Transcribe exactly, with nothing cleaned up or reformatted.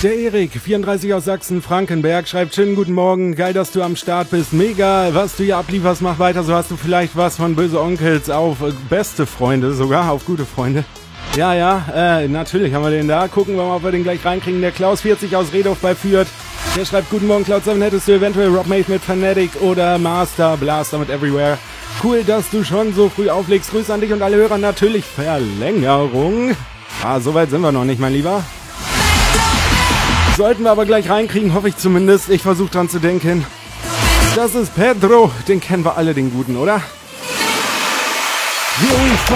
Der Erik, vierunddreißig aus Sachsen-Frankenberg, schreibt: schönen guten Morgen, geil, dass du am Start bist, mega, was du hier ablieferst, mach weiter, so hast du vielleicht was von böse Onkels auf äh, beste Freunde, sogar auf gute Freunde. Ja, ja, äh, natürlich haben wir den da, gucken wir mal, ob wir den gleich reinkriegen. Der Klaus vierzig aus Redorf bei Fürth, der schreibt: guten Morgen Cloud sieben, hättest du eventuell Rob Mace mit Fanatic oder Master Blaster mit Everywhere. Cool, dass du schon so früh auflegst, Grüße an dich und alle Hörer, natürlich Verlängerung. Ah, soweit sind wir noch nicht, mein Lieber. Sollten wir aber gleich reinkriegen, hoffe ich zumindest. Ich versuche dran zu denken. Das ist Pedro. Den kennen wir alle, den Guten, oder?